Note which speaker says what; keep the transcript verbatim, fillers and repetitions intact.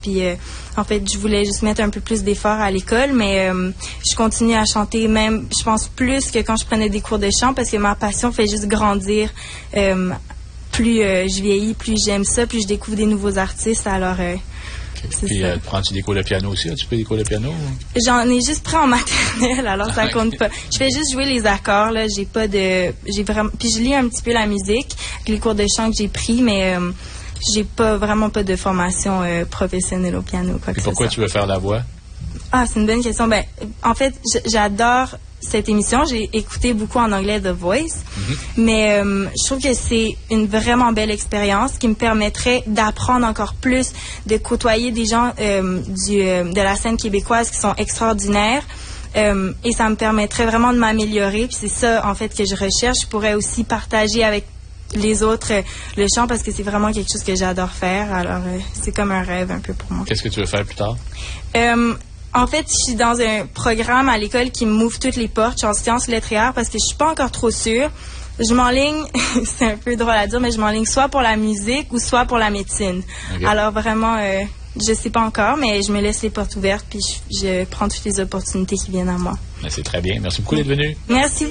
Speaker 1: Puis, euh, en fait, je voulais juste mettre un peu plus d'effort à l'école, mais euh, je continue à chanter même, je pense, plus que quand je prenais des cours de chant, parce que ma passion fait juste grandir. Euh, plus euh, je vieillis, plus j'aime ça, plus je découvre des nouveaux artistes. Alors, euh,
Speaker 2: okay. c'est Puis, ça. Euh, prends-tu des cours de piano aussi? As-tu pris des cours de piano? Ou?
Speaker 1: J'en ai juste pris en maternelle, alors ça compte pas. Je fais juste jouer les accords, là. J'ai pas de... j'ai vraiment. Puis, je lis un petit peu la musique, les cours de chant que j'ai pris, mais... Euh, j'ai pas vraiment pas de formation euh, professionnelle au piano. Quoi
Speaker 2: Et pourquoi tu veux faire la voix?
Speaker 1: Ah, c'est une bonne question. Ben, en fait, j'adore cette émission. J'ai écouté beaucoup en anglais The Voice, mm-hmm. mais euh, je trouve que c'est une vraiment belle expérience qui me permettrait d'apprendre encore plus, de côtoyer des gens euh, du, euh, de la scène québécoise qui sont extraordinaires. Euh, et ça me permettrait vraiment de m'améliorer. Puis c'est ça, en fait, que je recherche. Je pourrais aussi partager avec les autres euh, le chant parce que c'est vraiment quelque chose que j'adore faire. Alors, euh, c'est comme un rêve un peu pour moi.
Speaker 2: Qu'est-ce que tu veux faire plus tard?
Speaker 1: Euh, en fait, je suis dans un programme à l'école qui m'ouvre toutes les portes. Je suis en sciences, lettres et arts parce que je suis pas encore trop sûre. Je m'enligne, c'est un peu drôle à dire, mais je m'enligne soit pour la musique ou soit pour la médecine. Okay. Alors, vraiment... Euh, je sais pas encore, mais je me laisse les portes ouvertes puis je, je prends toutes les opportunités qui viennent à moi.
Speaker 2: C'est très bien. Merci beaucoup d'être venu.
Speaker 1: Merci.